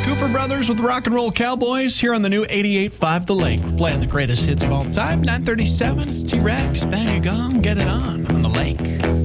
Cooper Brothers with the Rock and Roll Cowboys here on the new 88.5 The Lake. We're playing the greatest hits of all time. 9:37, it's T-Rex, bang a gong, get it on the Lake.